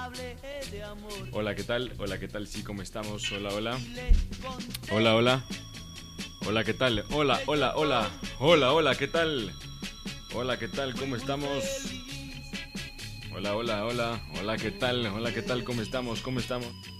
Hola, ¿qué tal? Hola, ¿qué tal? Sí, ¿cómo estamos? Hola, hola. Hola, hola. Hola, ¿qué tal? Hola, hola, hola. Hola, hola, ¿qué tal? Hola, ¿qué tal? ¿Cómo estamos? Hola, hola, hola. Hola, ¿qué tal? Hola, ¿qué tal? ¿Cómo estamos? ¿Cómo estamos?